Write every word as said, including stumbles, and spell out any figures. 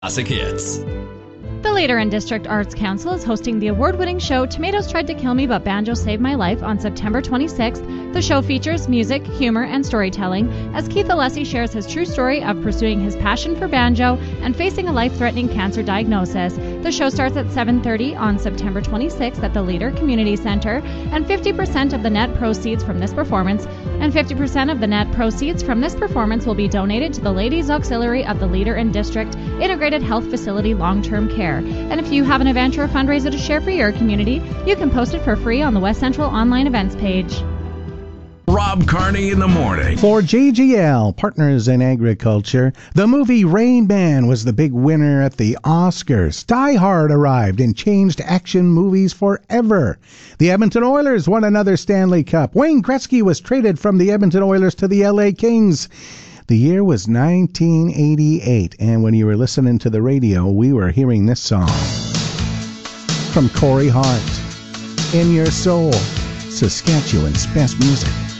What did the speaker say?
Classic Hits. The Leader and District Arts Council is hosting the award-winning show Tomatoes Tried to Kill Me But Banjo Saved My Life on September twenty-sixth. The show features music, humor, and storytelling as Keith Alessi shares his true story of pursuing his passion for banjo and facing a life-threatening cancer diagnosis. The show starts at seven thirty on September twenty-sixth at the Leader Community Center, and fifty percent of the net proceeds from this performance and fifty percent of the net proceeds from this performance will be donated to the Ladies Auxiliary of the Leader and District Integrated Health Facility Long-Term Care. And if you have an event or a fundraiser to share for your community, you can post it for free on the West Central online events page. Rob Carney in the morning. For J G L, Partners in Agriculture, the movie Rain Man was the big winner at the Oscars. Die Hard arrived and changed action movies forever. The Edmonton Oilers won another Stanley Cup. Wayne Gretzky was traded from the Edmonton Oilers to the L A Kings. The year was nineteen eighty-eight, and when you were listening to the radio, we were hearing this song from Corey Hart, In Your Soul, Saskatchewan's best music.